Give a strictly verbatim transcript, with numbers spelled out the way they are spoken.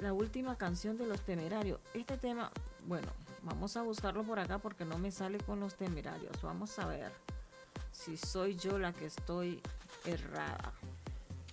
la última canción de Los Temerarios. Este tema, bueno, vamos a buscarlo por acá porque no me sale con Los Temerarios. Vamos a ver si soy yo la que estoy errada.